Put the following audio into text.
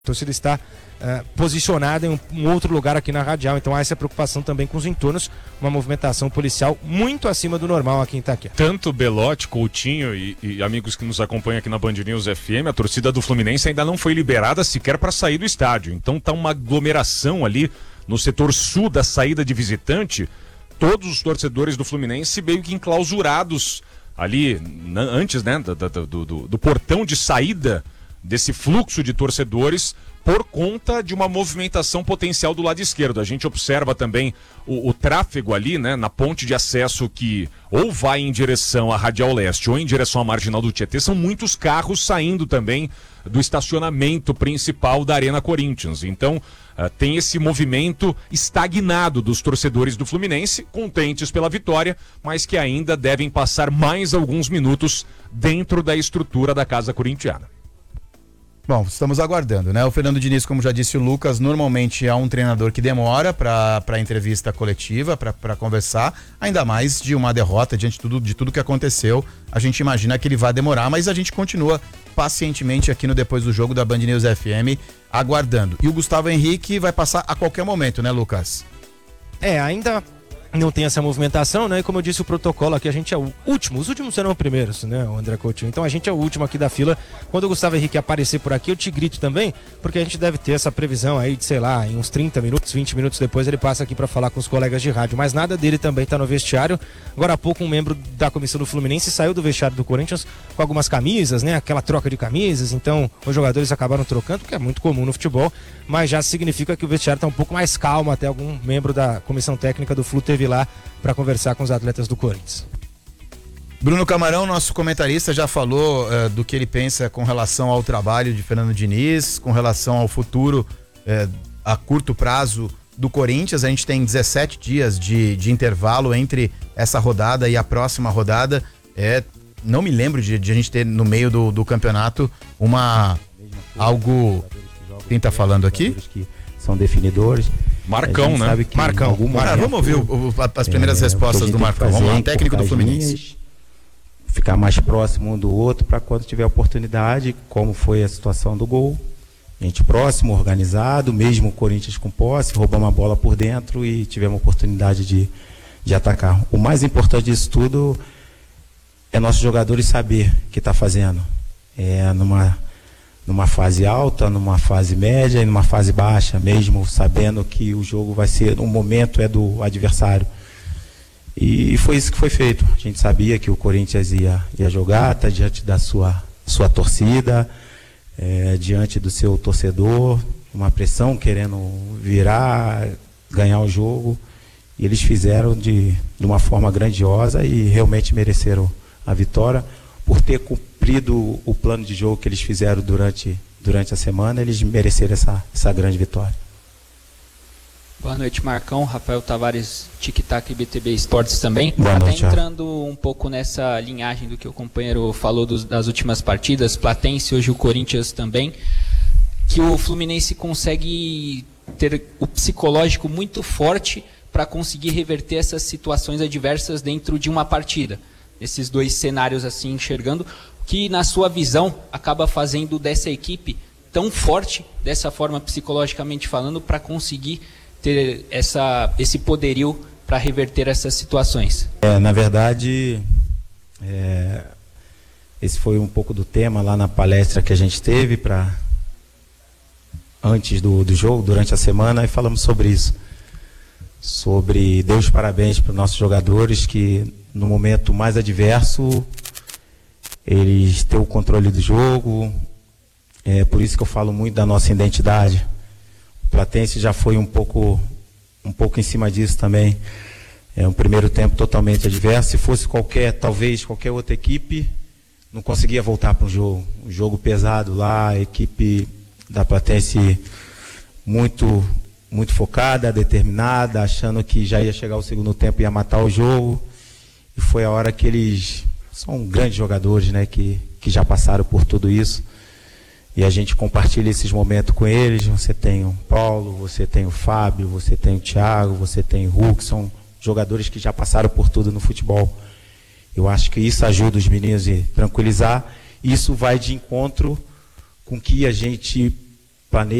torcida está posicionada em um outro lugar aqui na Radial, então há essa preocupação também com os entornos, uma movimentação policial muito acima do normal aqui em Itaquera. Tanto Belotti, Coutinho e amigos que nos acompanham aqui na Band News FM, a torcida do Fluminense ainda não foi liberada sequer para sair do estádio, então tá uma aglomeração ali no setor sul da saída de visitante, todos os torcedores do Fluminense meio que enclausurados ali, antes, né, do portão de saída desse fluxo de torcedores por conta de uma movimentação potencial do lado esquerdo. A gente observa também o tráfego ali, né, na ponte de acesso que ou vai em direção à Radial Leste ou em direção à Marginal do Tietê. São muitos carros saindo também do estacionamento principal da Arena Corinthians. Então, tem esse movimento estagnado dos torcedores do Fluminense, contentes pela vitória, mas que ainda devem passar mais alguns minutos dentro da estrutura da Casa Corintiana. Bom, estamos aguardando, né? O Fernando Diniz, como já disse o Lucas, normalmente é um treinador que demora para entrevista coletiva, para conversar, ainda mais de uma derrota diante de tudo que aconteceu. A gente imagina que ele vai demorar, mas a gente continua pacientemente aqui no Depois do Jogo da Band News FM, aguardando. E o Gustavo Henrique vai passar a qualquer momento, né, Lucas? Ainda não tem essa movimentação, né? E como eu disse, o protocolo aqui, a gente é o último. Os últimos serão os primeiros, né, o André Coutinho? Então a gente é o último aqui da fila. Quando o Gustavo Henrique aparecer por aqui, eu te grito também, porque a gente deve ter essa previsão aí de, sei lá, em uns 30 minutos, 20 minutos depois, ele passa aqui para falar com os colegas de rádio. Mas nada dele também tá no vestiário. Agora há pouco, um membro da comissão do Fluminense saiu do vestiário do Corinthians com algumas camisas, né? Aquela troca de camisas. Então os jogadores acabaram trocando, que é muito comum no futebol, mas já significa que o vestiário tá um pouco mais calmo. Até algum membro da comissão técnica do Flu teve lá para conversar com os atletas do Corinthians. Bruno Camarão, nosso comentarista, já falou do que ele pensa com relação ao trabalho de Fernando Diniz, com relação ao futuro a curto prazo do Corinthians. A gente tem 17 dias de intervalo entre essa rodada e a próxima rodada. Não me lembro de a gente ter no meio do campeonato algo... Quem tá falando aqui? Que são definidores. Marcão, né? Marcão. Vamos ouvir as primeiras respostas do Marcão. Vamos lá, técnico do Fluminense. Ficar mais próximo um do outro para quando tiver oportunidade, como foi a situação do gol. A gente próximo, organizado, mesmo o Corinthians com posse, roubamos a bola por dentro e tivemos a oportunidade de atacar. O mais importante disso tudo é nossos jogadores saber o que está fazendo. Numa fase alta, numa fase média e numa fase baixa, mesmo sabendo que o jogo vai ser, um momento é do adversário. E foi isso que foi feito. A gente sabia que o Corinthians ia jogar, tá diante da sua torcida, diante do seu torcedor, uma pressão querendo virar, ganhar o jogo. E eles fizeram de uma forma grandiosa e realmente mereceram a vitória. Por ter cumprido o plano de jogo que eles fizeram durante a semana, eles mereceram essa grande vitória. Boa noite, Marcão. Rafael Tavares, Tic-Tac e BTB Esportes também. Boa noite, entrando um pouco nessa linhagem do que o companheiro falou das últimas partidas, Platense, hoje o Corinthians também, que o Fluminense consegue ter o psicológico muito forte para conseguir reverter essas situações adversas dentro de uma partida. Esses dois cenários assim, enxergando, que na sua visão acaba fazendo dessa equipe tão forte, dessa forma psicologicamente falando, para conseguir ter esse poderio para reverter essas situações? Na verdade, esse foi um pouco do tema lá na palestra que a gente teve antes do jogo, durante a semana, e falamos sobre isso. Sobre dar os parabéns para os nossos jogadores que no momento mais adverso eles têm o controle do jogo. É por isso que eu falo muito da nossa identidade. O Platense já foi um pouco em cima disso também. Um primeiro tempo totalmente adverso. Se fosse talvez qualquer outra equipe, não conseguia voltar para o jogo. Um jogo pesado lá, a equipe da Platense muito focada, determinada, achando que já ia chegar o segundo tempo e ia matar o jogo. E foi a hora que eles são grandes jogadores, né, que já passaram por tudo isso. E a gente compartilha esses momentos com eles. Você tem o Paulo, você tem o Fábio, você tem o Thiago, você tem o Hulk, são jogadores que já passaram por tudo no futebol. Eu acho que isso ajuda os meninos a tranquilizar. Isso vai de encontro com que a gente planeja